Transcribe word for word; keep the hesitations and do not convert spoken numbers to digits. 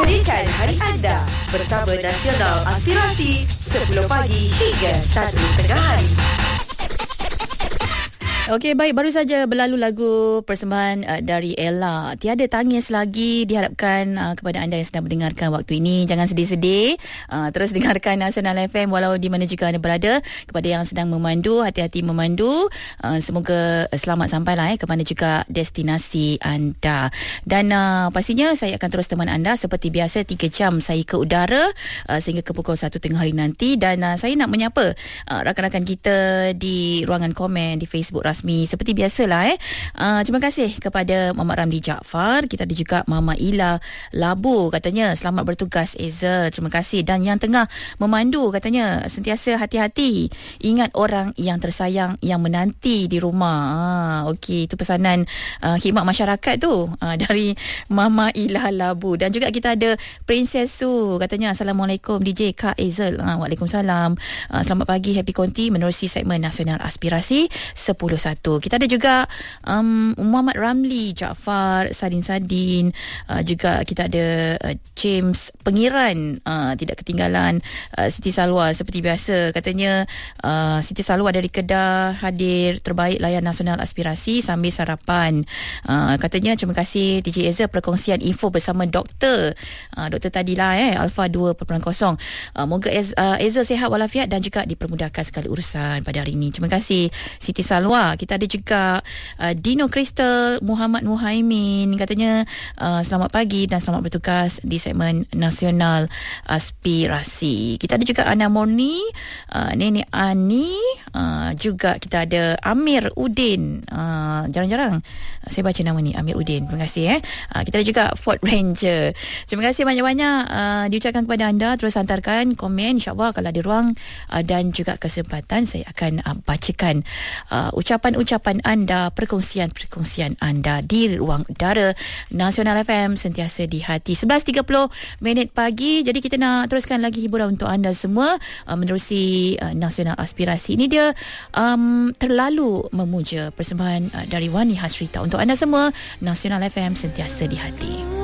Mulakan hari anda bersama Nasional Aspirasi sepuluh pagi hingga satu tengah hari. Okey, baik, baru saja berlalu lagu persembahan uh, dari Ella. Tiada tangis lagi diharapkan uh, kepada anda yang sedang mendengarkan waktu ini. Jangan sedih-sedih. Uh, terus dengarkan Nasional F M walau di mana juga anda berada. Kepada yang sedang memandu, hati-hati memandu. Uh, semoga uh, selamat sampailah eh, ke mana juga destinasi anda. Dan uh, pastinya saya akan terus teman anda seperti biasa tiga jam saya ke udara uh, sehingga ke pukul satu tengah hari nanti. Dan uh, saya nak menyapa uh, rakan-rakan kita di ruangan komen di Facebook rasmi seperti biasalah eh. Uh, terima kasih kepada Muhammad Ramli Jaafar. Kita ada juga Mama Ila Labu, katanya selamat bertugas Eza. Terima kasih. Dan yang tengah memandu katanya sentiasa hati-hati. Ingat orang yang tersayang yang menanti di rumah. Ah, okey, itu pesanan uh, khidmat masyarakat tu uh, dari Mama Ila Labu. Dan juga kita ada Princess Su, katanya Assalamualaikum D J Kak Ezel. Uh, Waalaikumsalam. Uh, selamat pagi, happy konti menerusi segmen Nasional Aspirasi sepuluh satu. Kita ada juga um, Muhammad Ramli Jaafar, Sadin Sadin, uh, juga kita ada uh, James Pengiran, uh, tidak ketinggalan uh, Siti Salwa seperti biasa. Katanya uh, Siti Salwa dari Kedah hadir terbaik layan Nasional Aspirasi sambil sarapan. Uh, katanya terima kasih D J Eza perkongsian info bersama doktor. Uh, doktor tadilah eh Alpha dua titik kosong. Uh, moga Ez, uh, Eza sihat walafiat dan juga dipermudahkan segala urusan pada hari ini. Terima kasih Siti Salwa. Kita ada juga uh, Dino Crystal Muhammad Muhaimin, katanya uh, selamat pagi dan selamat bertugas di segmen Nasional Aspirasi. Kita ada juga Ana Morni, uh, Nenek Ani, uh, juga kita ada Amir Udin. Uh, jarang-jarang saya baca nama ni, Amir Udin. Terima kasih eh. Uh, kita ada juga Ford Ranger. Terima kasih banyak-banyak uh, diucapkan kepada anda. Terus hantarkan komen, insyaAllah kalau ada ruang uh, dan juga kesempatan saya akan uh, bacakan uh, ucapan-ucapan anda, perkongsian-perkongsian anda di ruang udara Nasional F M sentiasa di hati. sebelas tiga puluh minit pagi. Jadi kita nak teruskan lagi hiburan untuk anda semua uh, menerusi uh, Nasional Aspirasi. Ini dia um, Terlalu Memuja, persembahan uh, dari Wani Hasrita untuk anda semua. Nasional F M sentiasa di hati.